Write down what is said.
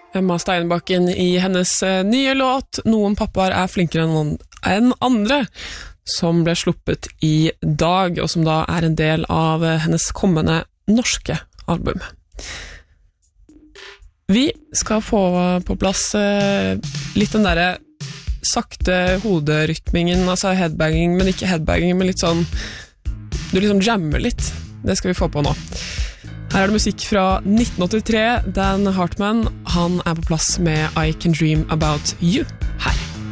Emma Steinbakken i hennes nye låt Noen pappaer er flinkere enn andre, som ble sluppet i dag, og som da er en del av hennes kommende norske album. Vi skal få på plass litt den der sakte hoderytmingen, altså headbanging, men ikke headbanging, men litt sånn, du liksom jammer litt. Det skal vi få på nå. Her er det musikk fra 1983. Dan Hartman, han er på plass med I Can Dream About You.